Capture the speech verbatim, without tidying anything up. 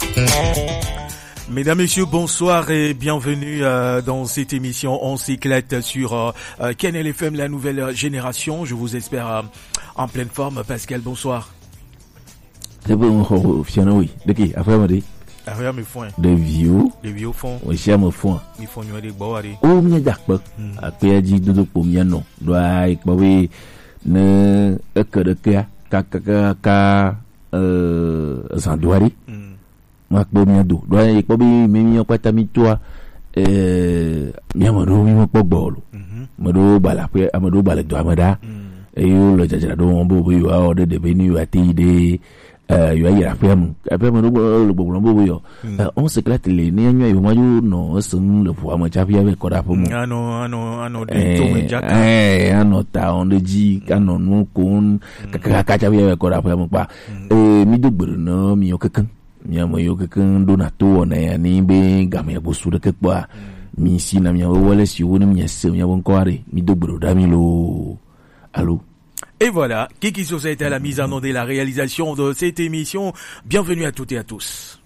Mesdames, Messieurs, bonsoir et bienvenue euh, dans cette émission. On s'éclate sur euh, euh, Canal F M, la nouvelle génération. Je vous espère euh, en pleine forme. Pascal, bonsoir. C'est bon, oui. De qui? Après, on dit. Après, mes foins. De vieux. De vieux fonds. Oui, c'est mon foin. Mes foins, nous, des bois, allez. Oh, mais d'accord. Après, dit, de pour bien non. Doit, bah oui, ne, que de kia, ka, ka, ka, ka, euh, zandouari. Mak bo miado do ay ko bi mi mi ko tamito eh mi amado mi mo ko bolo mado bala pe amado bala do amada e yo lo jajara do mo bo yo o de de beni wa ti de eh yo ayira pe am pe mo do lo bo bo yo on se clate le ni anyo yo mayu no sun le fo am cha pia be ko da po mo ano ano ano de to me jaka eh ano ta on de ji ano no kun ka ka cha pia be ko da po mo pa eh mi do gboro no mi o kekan miamo yo kekan donato na ya ni be game ya bosu de kekwa mi si na mi wole si woni mi se mi bon kware mi dobro da mi lo allô. Et voilà, Kiki Société à la mise en onde et la réalisation de cette émission. Bienvenue à toutes et à tous.